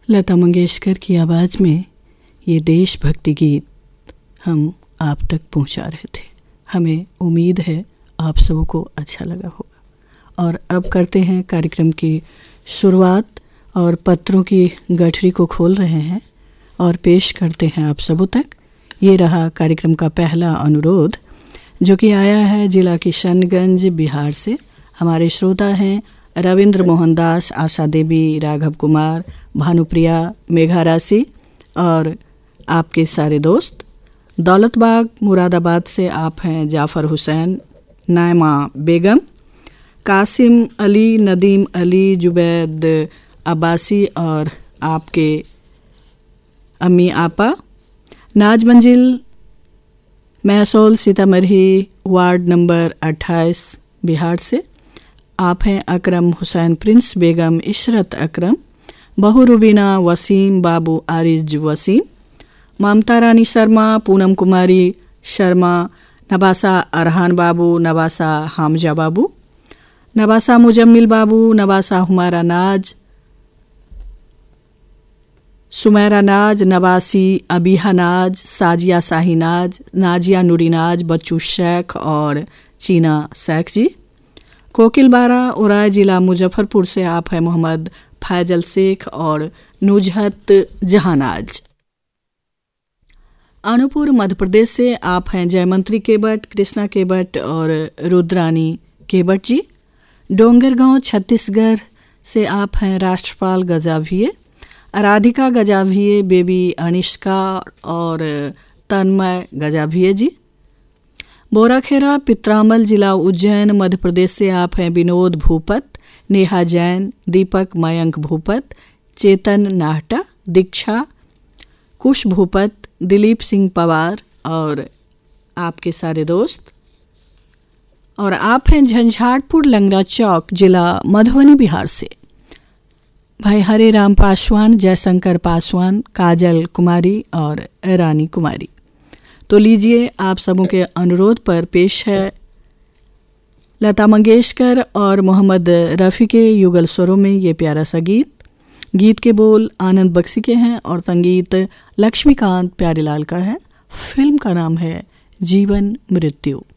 लता मंगेशकर की आवाज़ में ये देशभक्ति गीत हम आप तक पहुंचा रहे थे। हमें उम्मीद है आप सबको अच्छा लगा होगा। और अब करते हैं कार्यक्रम की शुरुआत और पत्रों की गठरी को खोल रहे हैं और पेश करते हैं आप सबों तक। ये रहा कार्यक्रम का पहला अनुरोध जो कि आया है जिला किशनगंज बिहार से। हमारे श्रोता हैं रविंद्र मोहन दास, आशा देवी, राघव कुमार, भानुप्रिया, मेघा राशि और आपके सारे दोस्त। दौलतबाग मुरादाबाद से आप हैं जाफ़र हुसैन, नायमा बेगम, कासिम अली, नदीम अली, जुबैद अब्बासी और आपके अम्मी आपा। नाज मंजिल महसौल सीतामढ़ी वार्ड नंबर 28 बिहार से आप हैं अकरम हुसैन, प्रिंस बेगम, इशरत अकरम, बहू रुबीना, वसीम बाबू, आरिज वसीम, ममता रानी शर्मा, पूनम कुमारी शर्मा, नबासा अरहान बाबू, नबासा हामजा बाबू, नबासा मुजम्मिल बाबू, नबासा हुमारा नाज, सुमैरा नाज, नवासी अबीहा नाज, साजिया शाही नाज, नाजिया नूरी नाज, बच्चू शेख और चीना शेख जी। कोकिल बारा उराय जिला मुजफ्फरपुर से आप हैं मोहम्मद फैजल शेख और नुजहत जहानाज। अनूपपुर मध्य प्रदेश से आप हैं जयमंत्री केबट, कृष्णा केबट और रुद्रानी केबट जी। डोंगरगांव छत्तीसगढ़ से आप हैं राष्ट्रपाल गजाभिये, राधिका गजाभिये, बेबी अनिष्का और तन्मय गजाभिये जी। बोराखेरा पित्रामल जिला उज्जैन मध्य प्रदेश से आप हैं विनोद भूपत, नेहा जैन, दीपक मयंक भूपत, चेतन नाहटा, दीक्षा कुश भूपत, दिलीप सिंह पवार और आपके सारे दोस्त। और आप हैं झंझारपुर लंगड़ा चौक जिला मधुबनी बिहार से भाई हरे राम पासवान, जयशंकर पासवान, काजल कुमारी और रानी कुमारी। तो लीजिए आप सबों के अनुरोध पर पेश है लता मंगेशकर और मोहम्मद रफ़ी के युगल स्वरों में ये प्यारा सा गीत। गीत के बोल आनंद बख्शी के हैं और संगीत लक्ष्मीकांत प्यारेलाल का है। फिल्म का नाम है जीवन मृत्यु।